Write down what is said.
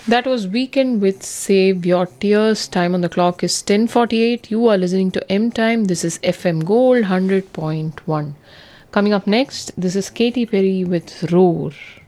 That was Weekend with Save Your Tears. Time on the clock is 10:48. You are listening to M Time. This is FM Gold 100.1. Coming up next, this is Katy Perry with Roar.